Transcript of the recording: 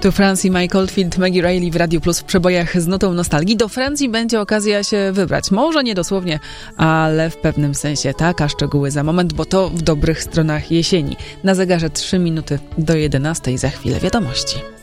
Tu Francji, Mike Oldfield, Maggie Reilly w Radiu Plus w przebojach z notą nostalgii. Do Francji będzie okazja się wybrać. Może nie dosłownie, ale w pewnym sensie. Tak, a szczegóły za moment, bo to w dobrych stronach jesieni. Na zegarze 3 minuty do 11, za chwilę wiadomości.